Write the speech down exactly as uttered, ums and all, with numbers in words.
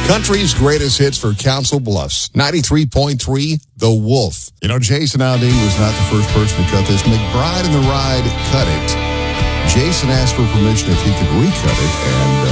Country's greatest hits for Council Bluffs. ninety-three point three, The Wolf. You know, Jason Aldean was not the first person to cut this. McBride and the Ride cut it. Jason asked for permission if he could recut it, and... Uh,